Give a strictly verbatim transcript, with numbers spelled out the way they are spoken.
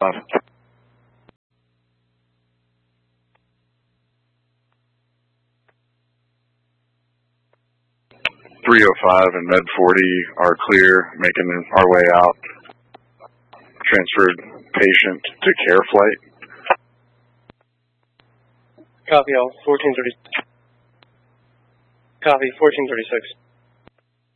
three oh five and Med forty are clear, making our way out. Transferred patient to care flight. Copy all, fourteen thirty. Copy, fourteen thirty-six.